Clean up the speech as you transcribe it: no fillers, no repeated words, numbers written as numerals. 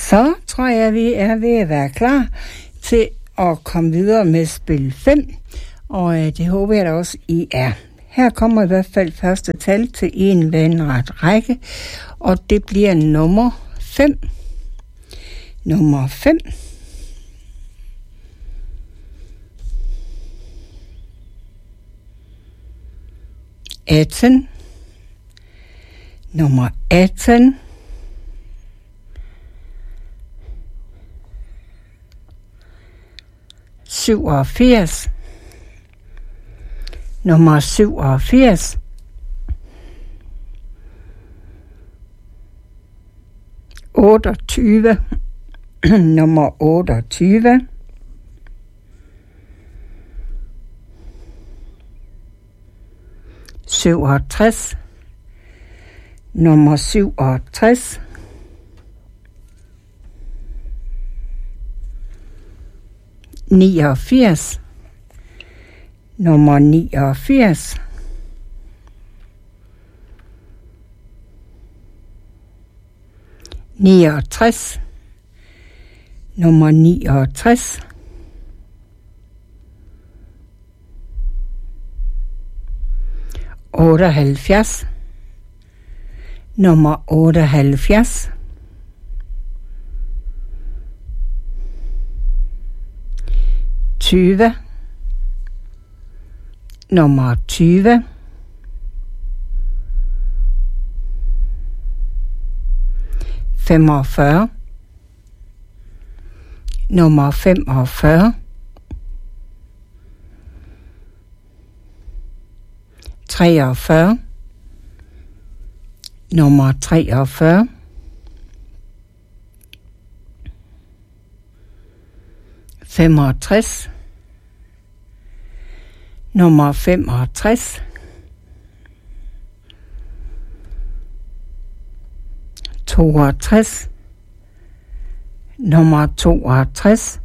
Så tror jeg, vi er ved at være klar til at komme videre med spil 5, og det håber jeg da også, I er. Her kommer i hvert fald første tal til en vandret række, og det bliver nummer 5. Nummer 5. Atten. Nummer 18. Syvogfirs. Nummer 87. Otteogtyve. Nummer 28. Syvogtres. Nummer 67. Niogfirs. Nummer 89. Niogtres. Nummer 69. Otteoghalvfjerds. Nummer 78. 20. Nummer 20. 45. Nummer 45. 43. Nummer 43. 65. Nummer 65. 62. Nummer 62.